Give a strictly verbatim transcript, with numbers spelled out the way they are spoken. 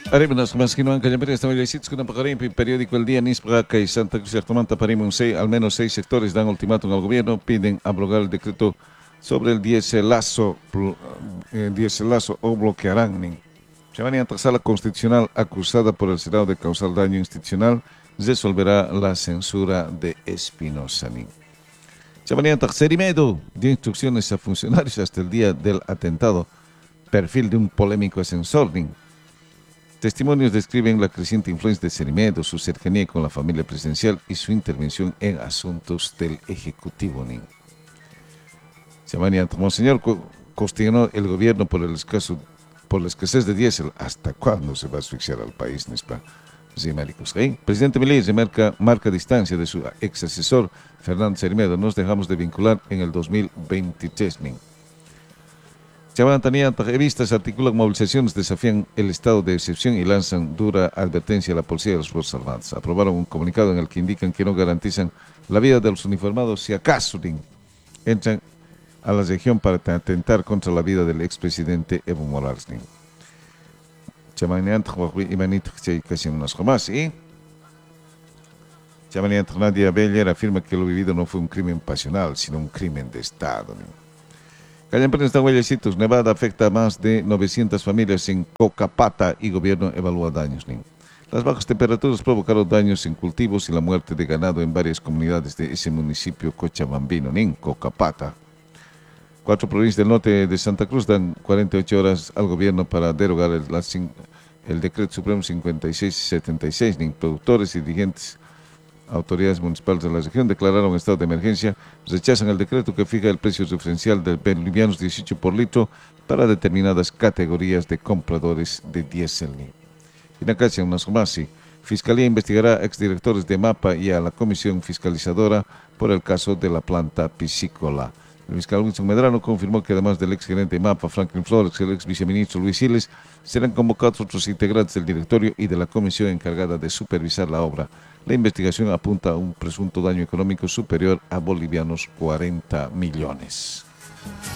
Haremos más que no han callambre esta mañana con un periódico El Día Nispra que Santa Cruz Artomanta parimos seis, al menos seis sectores dan ultimátum al gobierno, piden abrogar el decreto sobre el diéselazo, eh, diéselazo o bloquearán. Se van a la sala constitucional acusada por el Senado de causar daño institucional, resolverá la censura de Espinosa. Se van a tercer y medio de instrucciones a funcionarios hasta el día del atentado, perfil de un polémico ascensor. Testimonios describen la creciente influencia de Cerimedo, su cercanía con la familia presidencial y su intervención en asuntos del Ejecutivo. Semana Monseñor cuestionó el gobierno por el escaso, por la escasez de diésel. ¿Hasta cuándo se va a asfixiar al país? El presidente Milei marca, marca distancia de su ex asesor Fernando Cerimedo. Nos dejamos de vincular en el dos mil veintitrés. Chabantanía, revistas articulan movilizaciones, desafían el estado de excepción y lanzan dura advertencia a la policía y a los Fuerzas Armadas. Aprobaron un comunicado en el que indican que no garantizan la vida de los uniformados si acaso entran a la región para atentar contra la vida del expresidente Evo Morales. Chabanía, Imanit, casi unas jamás. Y Chabanía, Nadia Beller afirma que lo vivido no fue un crimen pasional, sino un crimen de Estado. Callampenes de Huellecitos, Nevada afecta a más de novecientas familias en Cocapata y gobierno evalúa daños. Las bajas temperaturas provocaron daños en cultivos y la muerte de ganado en varias comunidades de ese municipio cochabambino, en Cocapata. Cuatro provincias del norte de Santa Cruz dan cuarenta y ocho horas al gobierno para derogar el, la, el decreto supremo cincuenta y seis setenta y seis. Productores y dirigentes autoridades municipales de la región declararon estado de emergencia, rechazan el decreto que fija el precio diferencial del bolivianos dieciocho por litro para determinadas categorías de compradores de diésel. Inacacia, Unasumasi, Fiscalía investigará a exdirectores de MAPA y a la Comisión Fiscalizadora por el caso de la planta piscícola. El fiscal Wilson Medrano confirmó que además del exgerente de MAPA, Franklin Flores, y el ex viceministro Luis Siles, serán convocados otros integrantes del directorio y de la comisión encargada de supervisar la obra. La investigación apunta a un presunto daño económico superior a bolivianos cuarenta millones.